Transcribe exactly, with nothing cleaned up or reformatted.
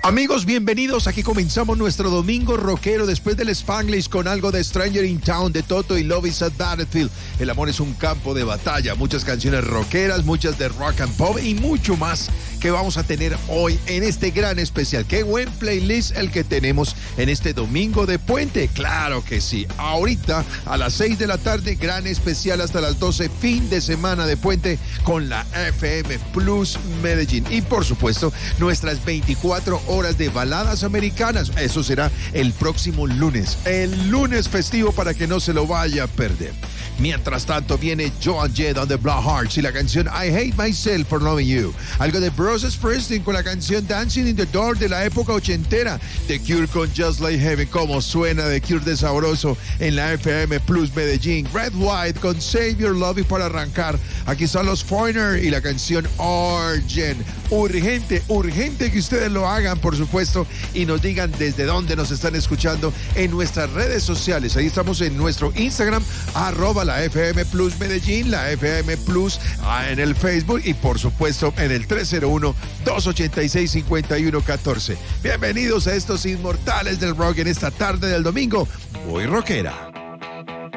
Amigos, bienvenidos. Aquí comenzamos nuestro domingo rockero después del Spanglish con algo de Stranger in Town de Toto y Love is a Battlefield. El amor es un campo de batalla. Muchas canciones rockeras, muchas de rock and pop y mucho más que vamos a tener hoy en este gran especial. Qué buen playlist el que tenemos en este domingo de puente. Claro que sí. Ahorita a las seis de la tarde, gran especial hasta las doce, fin de semana de puente con la F M Plus Medellín. Y por supuesto, nuestras veinticuatro horas de baladas americanas. Eso será el próximo lunes. El lunes festivo para que no se lo vaya a perder. Mientras tanto, viene Joan Jett on the Black Hearts y la canción I Hate Myself for Loving You. Algo de Bruce Springsteen con la canción Dancing in the Dark de la época ochentera. The Cure con Just Like Heaven. Como suena The Cure de sabroso en la F M Plus Medellín. Red White con Save Your Love. Y para arrancar, aquí están los Foreigner y la canción Argent. Urgente, urgente que ustedes lo hagan, por supuesto, y nos digan desde dónde nos están escuchando en nuestras redes sociales. Ahí estamos en nuestro Instagram, arroba la F M Plus Medellín, la F M Plus ah, en el Facebook y por supuesto en el tres cero uno, dos ochenta y seis, cincuenta y uno catorce. Bienvenidos a estos inmortales del rock en esta tarde del domingo muy rockera.